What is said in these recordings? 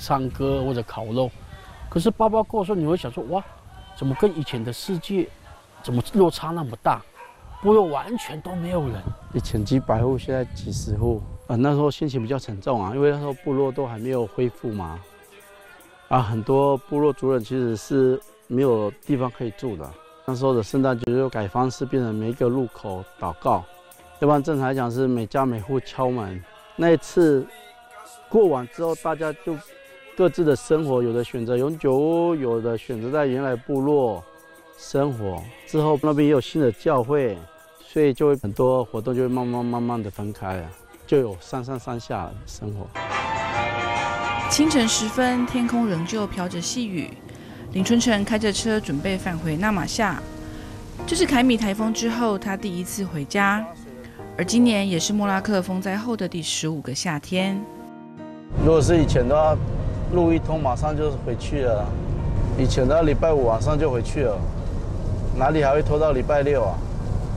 唱歌或者烤肉。可是包包过的时候，你会想说，哇，怎么跟以前的世界，怎么落差那么大？部落完全都没有人，以前几百户，现在几十户。那时候心情比较沉重啊，因为那时候部落都还没有恢复嘛。很多部落族人其实是没有地方可以住的。那时候的圣诞节就改方式，变成每一个路口祷告，要不然正常来讲是每家每户敲门。那一次过完之后，大家就各自的生活，有的选择永久屋，有的选择在原来部落生活。之后那边也有新的教会，所以就会很多活动就会慢慢的分开了，就有上下的生活。 清晨时分，天空仍旧飘着细雨。林春成开着车准备返回纳马夏，这是凯米台风之后他第一次回家，而今年也是莫拉克风灾后的第15个夏天。 如果是以前的话，路一通马上就回去了，以前的礼拜5晚上就回去了，哪里还会拖到礼拜6啊？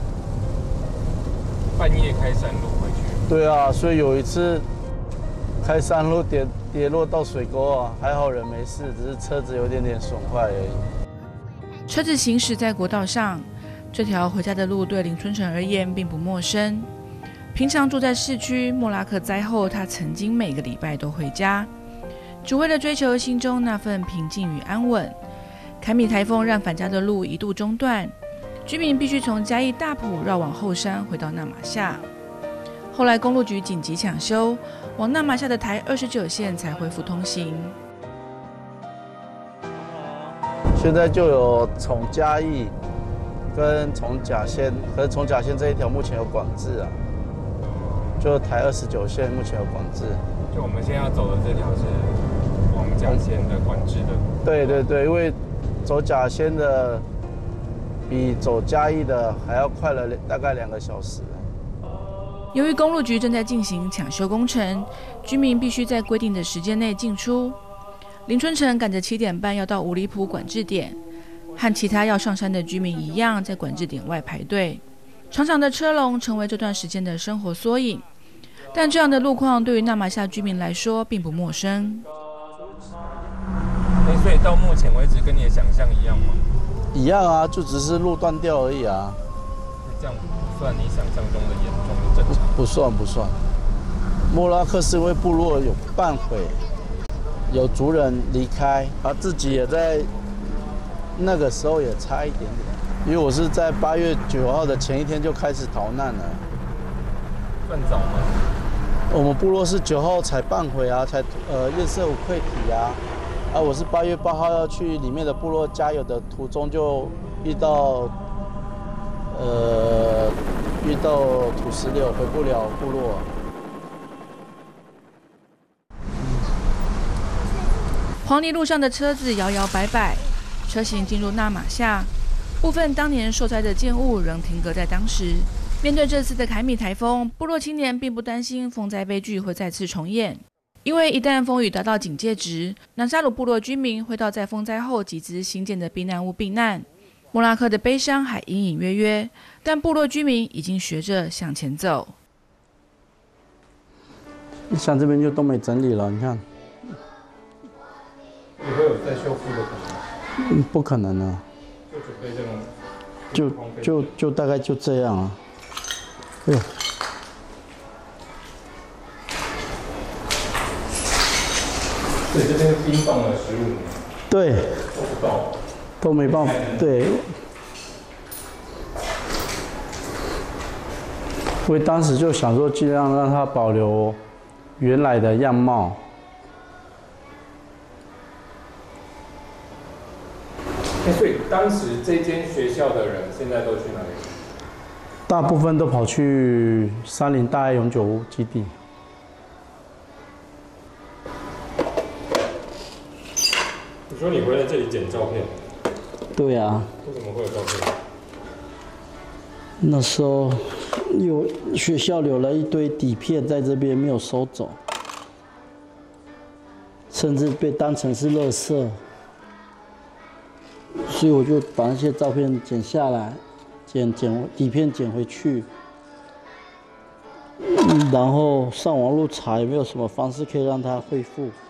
半夜开山路回去。 对啊，所以有一次开山路跌落到水沟啊，还好人没事，只是车子有点损坏而已。 车子行驶在国道上，这条回家的路对林春成而言并不陌生。平常住在市区，莫拉克灾后，他曾经每个礼拜都回家，只为了追求心中那份平静与安稳。凯米台风让返家的路一度中断，居民必须从嘉义大埔绕往后山回到纳马夏。后来公路局紧急抢修，往纳马夏的台29线才恢复通行。 现在就有从嘉义跟从甲仙，可是从甲仙这一条目前有管制啊，就台29线目前有管制。 就我们现在要走的这条是往甲仙的管制的。 对对对，因为走甲仙的比走嘉义的还要快了大概2个小时。 由于公路局正在进行抢修工程，居民必须在规定的时间内进出。林春成赶着7点半要到五里埔管制点，和其他要上山的居民一样，在管制点外排队。长长的车龙成为这段时间的生活缩影，但这样的路况对于纳马夏居民来说并不陌生。 所以到目前为止跟你的想象一样吗？ 一样啊，就只是路断掉而已啊。 这样不算你想象中的严重的正常？ 不算。莫拉克是因为部落有半毁，有族人离开，自己也在那个时候也差一点点。因为我是在8月9号的前一天就开始逃难了。 算早吗？ 我们部落是9号才办回啊，才验色无溃体啊。我是8月8号要去里面的部落加油的途中就遇到土石流，回不了部落。 黄泥路上的车子摇摇摆摆，车行进入纳马夏，部分当年受灾的建物仍停格在当时。面对这次的凯米台风，部落青年并不担心风灾悲剧会再次重演，因为一旦风雨达到警戒值，南沙鲁部落居民会到在风灾后集资新建的避难屋避难。莫拉克的悲伤还隐隐约约，但部落居民已经学着向前走。 像这边就都没整理了，你看。 你会有再修复的可能吗？ 不可能啊。 就准备这种。 就大概就这样啊。哎呦。 对，这边冰冻了15年。 对。都没办法，对。我当时就想说，尽量让它保留原来的样貌。 所以当时这间学校的人现在都去哪里？ 大部分都跑去山林大爱永久屋基地。 你说你回来这里剪照片？ 对啊。 为什么会有照片？ 那时候学校留了一堆底片在这边没有收走，甚至被当成是垃圾。所以我就把那些照片剪下来，底片剪回去，然后上网路查有没有什么方式可以让它恢复。